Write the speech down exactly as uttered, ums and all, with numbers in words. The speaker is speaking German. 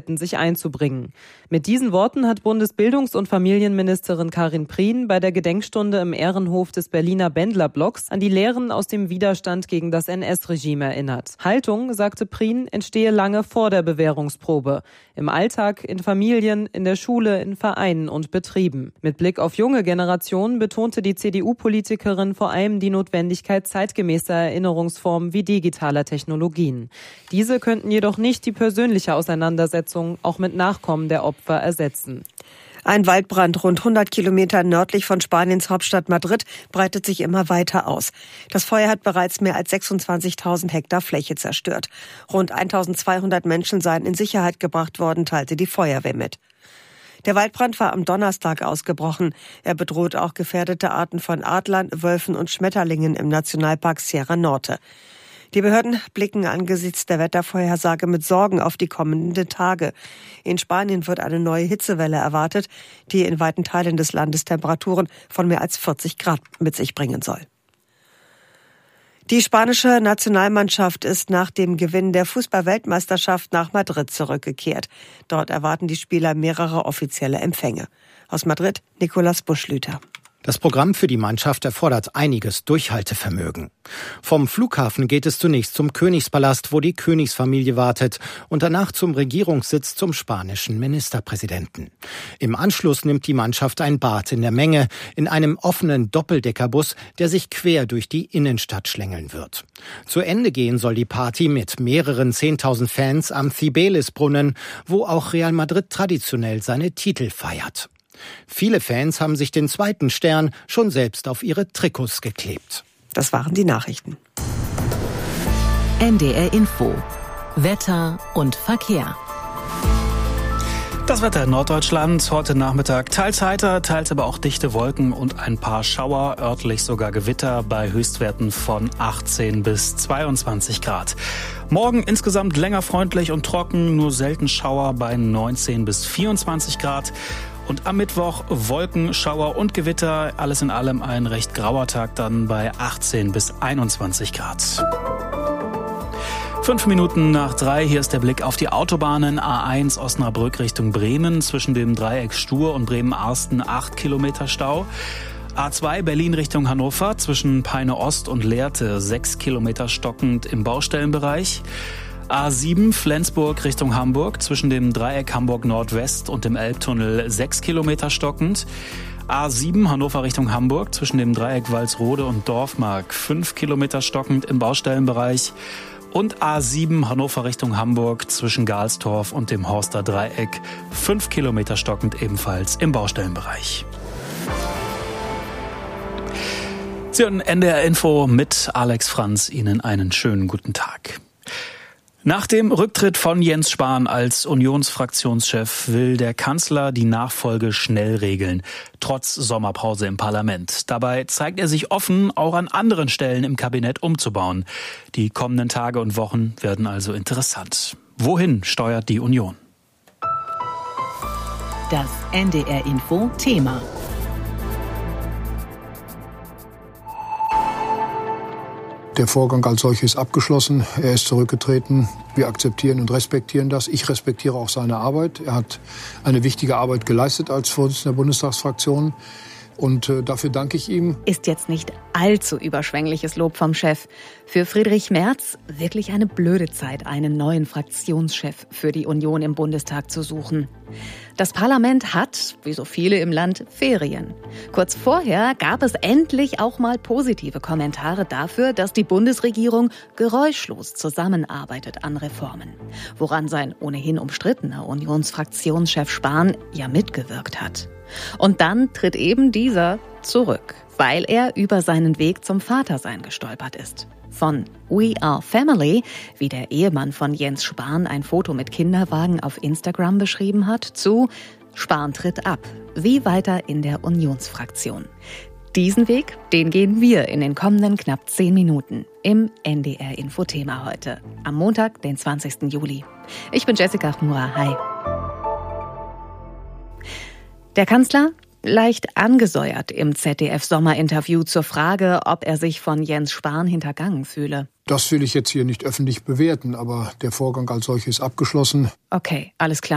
bitten, sich einzubringen. Mit diesen Worten hat Bundesbildungs- und Familienministerin Karin Prien bei der Gedenkstunde im Ehrenhof des Berliner Bändlerblocks an die Lehren aus dem Widerstand gegen das N S-Regime erinnert. Haltung, sagte Prien, entstehe lange vor der Bewährungsprobe. Im Alltag, in Familien, in der Schule, in Vereinen und Betrieben. Mit Blick auf junge Generationen betonte die C D U-Politikerin vor allem die Notwendigkeit zeitgemäßer Erinnerungsformen wie digitaler Technologien. Diese könnten jedoch nicht die persönliche Auseinandersetzung auch mit Nachkommen der Opfer ersetzen. Ein Waldbrand rund hundert Kilometer nördlich von Spaniens Hauptstadt Madrid breitet sich immer weiter aus. Das Feuer hat bereits mehr als sechsundzwanzigtausend Hektar Fläche zerstört. Rund eintausendzweihundert Menschen seien in Sicherheit gebracht worden, teilte die Feuerwehr mit. Der Waldbrand war am Donnerstag ausgebrochen. Er bedroht auch gefährdete Arten von Adlern, Wölfen und Schmetterlingen im Nationalpark Sierra Norte. Die Behörden blicken angesichts der Wettervorhersage mit Sorgen auf die kommenden Tage. In Spanien wird eine neue Hitzewelle erwartet, die in weiten Teilen des Landes Temperaturen von mehr als vierzig Grad mit sich bringen soll. Die spanische Nationalmannschaft ist nach dem Gewinn der Fußball-Weltmeisterschaft nach Madrid zurückgekehrt. Dort erwarten die Spieler mehrere offizielle Empfänge. Aus Madrid, Nicolas Buschlüter. Das Programm für die Mannschaft erfordert einiges Durchhaltevermögen. Vom Flughafen geht es zunächst zum Königspalast, wo die Königsfamilie wartet, und danach zum Regierungssitz zum spanischen Ministerpräsidenten. Im Anschluss nimmt die Mannschaft ein Bad in der Menge in einem offenen Doppeldeckerbus, der sich quer durch die Innenstadt schlängeln wird. Zu Ende gehen soll die Party mit mehreren zehntausend Fans am Cibeles-Brunnen, wo auch Real Madrid traditionell seine Titel feiert. Viele Fans haben sich den zweiten Stern schon selbst auf ihre Trikots geklebt. Das waren die Nachrichten. N D R Info. Wetter und Verkehr. Das Wetter in Norddeutschland heute Nachmittag teils heiter, teils aber auch dichte Wolken und ein paar Schauer, örtlich sogar Gewitter bei Höchstwerten von achtzehn bis zweiundzwanzig Grad. Morgen insgesamt länger freundlich und trocken, nur selten Schauer bei neunzehn bis vierundzwanzig Grad. Und am Mittwoch Wolken, Schauer und Gewitter, alles in allem ein recht grauer Tag dann bei achtzehn bis einundzwanzig Grad. Fünf Minuten nach drei, hier ist der Blick auf die Autobahnen. A eins Osnabrück Richtung Bremen, zwischen dem Dreieck Stur und Bremen-Arsten acht Kilometer Stau. A zwei Berlin Richtung Hannover, zwischen Peine Ost und Lehrte sechs Kilometer stockend im Baustellenbereich. A sieben Flensburg Richtung Hamburg, zwischen dem Dreieck Hamburg Nordwest und dem Elbtunnel sechs Kilometer stockend. A sieben Hannover Richtung Hamburg, zwischen dem Dreieck Walsrode und Dorfmark fünf Kilometer stockend im Baustellenbereich. Und A sieben Hannover Richtung Hamburg, zwischen Galstorf und dem Horster Dreieck fünf Kilometer stockend ebenfalls im Baustellenbereich. Sie hören N D R Info mit Alex Franz. Ihnen einen schönen guten Tag. Nach dem Rücktritt von Jens Spahn als Unionsfraktionschef will der Kanzler die Nachfolge schnell regeln, trotz Sommerpause im Parlament. Dabei zeigt er sich offen, auch an anderen Stellen im Kabinett umzubauen. Die kommenden Tage und Wochen werden also interessant. Wohin steuert die Union? Das N D R Info Thema. Der Vorgang als solches ist abgeschlossen. Er ist zurückgetreten. Wir akzeptieren und respektieren das. Ich respektiere auch seine Arbeit. Er hat eine wichtige Arbeit geleistet als Vorsitzender der Bundestagsfraktion. Und äh, dafür danke ich ihm. Ist jetzt nicht allzu überschwängliches Lob vom Chef. Für Friedrich Merz wirklich eine blöde Zeit, einen neuen Fraktionschef für die Union im Bundestag zu suchen. Das Parlament hat, wie so viele im Land, Ferien. Kurz vorher gab es endlich auch mal positive Kommentare dafür, dass die Bundesregierung geräuschlos zusammenarbeitet an Reformen. Woran sein ohnehin umstrittener Unionsfraktionschef Spahn ja mitgewirkt hat. Und dann tritt eben dieser zurück, weil er über seinen Weg zum Vatersein gestolpert ist. Von We Are Family, wie der Ehemann von Jens Spahn ein Foto mit Kinderwagen auf Instagram beschrieben hat, zu Spahn tritt ab, wie weiter in der Unionsfraktion. Diesen Weg, den gehen wir in den kommenden knapp zehn Minuten im N D R Info-Thema heute, am Montag, den zwanzigsten Juli. Ich bin Jessica Chmura, hi. Der Kanzler leicht angesäuert im Z D F-Sommerinterview zur Frage, ob er sich von Jens Spahn hintergangen fühle. Das will ich jetzt hier nicht öffentlich bewerten, aber der Vorgang als solches ist abgeschlossen. Okay, alles klar.